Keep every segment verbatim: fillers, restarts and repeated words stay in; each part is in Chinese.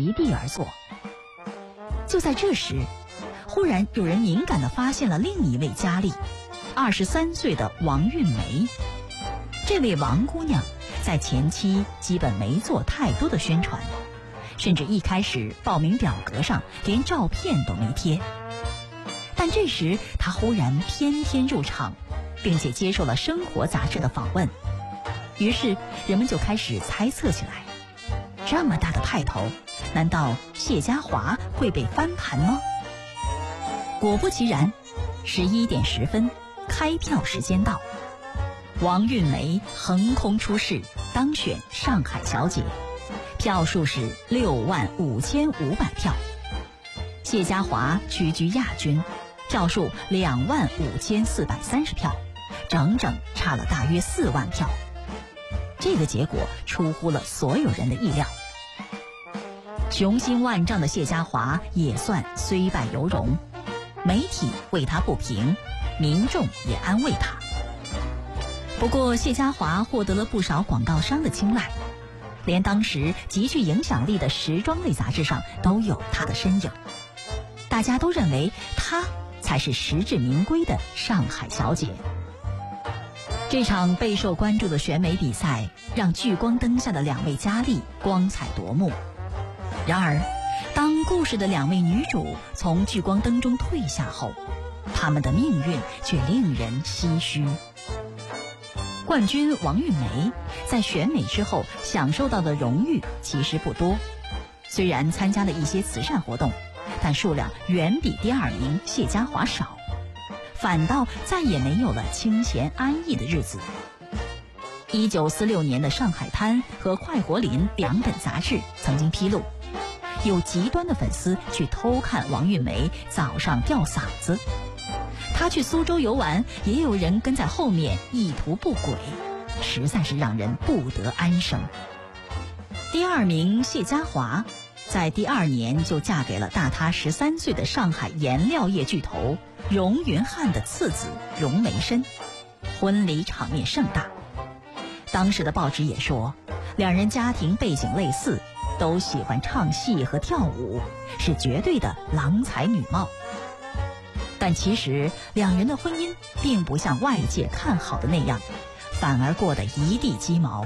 席地而坐。就在这时，忽然有人敏感地发现了另一位佳丽，二十三岁的王韵梅。这位王姑娘在前期基本没做太多的宣传，甚至一开始报名表格上连照片都没贴。但这时她忽然翩翩入场，并且接受了生活杂志的访问。于是人们就开始猜测起来，这么大的派头，难道谢家华会被翻盘吗？果不其然，十一点十分，开票时间到，王韵梅横空出世，当选上海小姐，票数是六万五千五百票。谢家华屈居亚军，票数两万五千四百三十票，整整差了大约四万票。这个结果出乎了所有人的意料。雄心万丈的谢家华也算虽败犹荣，媒体为他不平，民众也安慰他。不过谢家华获得了不少广告商的青睐，连当时极具影响力的时装类杂志上都有他的身影。大家都认为她才是实至名归的上海小姐。这场备受关注的选美比赛让聚光灯下的两位佳丽光彩夺目。然而当故事的两位女主从聚光灯中退下后，她们的命运却令人唏嘘。冠军王韵梅在选美之后享受到的荣誉其实不多，虽然参加了一些慈善活动，但数量远比第二名谢家华少，反倒再也没有了清闲安逸的日子。一九四六年的《上海滩》和《快活林》两本杂志曾经披露，有极端的粉丝去偷看王韵梅早上吊嗓子，她去苏州游玩，也有人跟在后面意图不轨，实在是让人不得安生。第二名谢家华在第二年就嫁给了大她十三岁的上海颜料业巨头荣云汉的次子荣梅申，婚礼场面盛大。当时的报纸也说，两人家庭背景类似，都喜欢唱戏和跳舞，是绝对的郎才女貌。但其实两人的婚姻并不像外界看好的那样，反而过得一地鸡毛。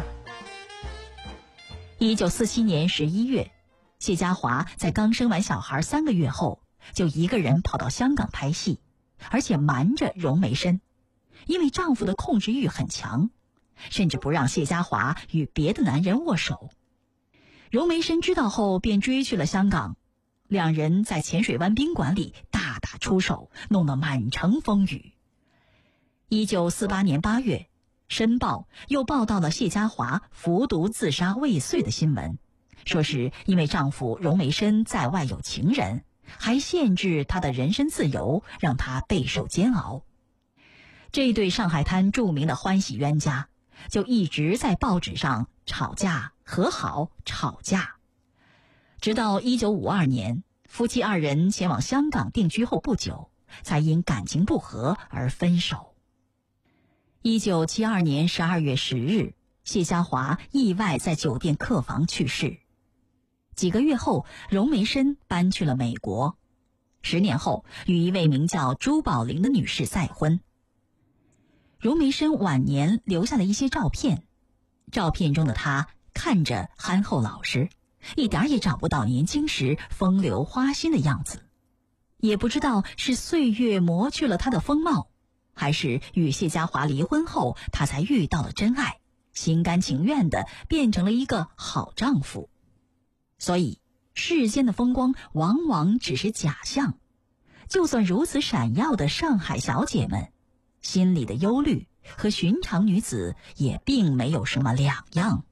一九四七年十一月，谢家华在刚生完小孩三个月后，就一个人跑到香港拍戏，而且瞒着荣梅申，因为丈夫的控制欲很强，甚至不让谢家华与别的男人握手。荣梅申知道后便追去了香港，两人在浅水湾宾馆里大打出手，弄得满城风雨。一九四八年八月，《申报》又报道了谢家华服毒自杀未遂的新闻，说是因为丈夫荣梅申在外有情人，还限制她的人身自由，让她备受煎熬。这对上海滩著名的欢喜冤家就一直在报纸上吵架和好吵架，直到一九五二年，夫妻二人前往香港定居后不久，才因感情不和而分手。一九七二年十二月十日，谢家华意外在酒店客房去世。几个月后，荣梅申搬去了美国，十年后与一位名叫朱宝玲的女士再婚。荣梅申晚年留下了一些照片，照片中的她看着憨厚老实，一点也找不到年轻时风流花心的样子。也不知道是岁月磨去了她的风貌，还是与谢家华离婚后她才遇到了真爱，心甘情愿地变成了一个好丈夫。所以世间的风光往往只是假象，就算如此闪耀的上海小姐们，心里的忧虑和寻常女子也并没有什么两样。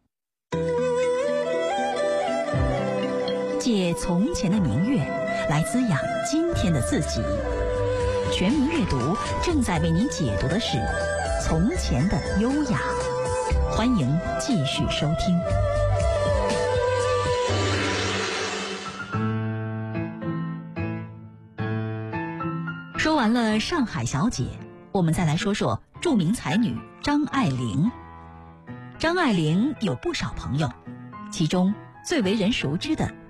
借从前的明月来滋养今天的自己。全民阅读正在为您解读的是从前的优雅，欢迎继续收听。说完了上海小姐，我们再来说说著名才女张爱玲。张爱玲有不少朋友，其中最为人熟知的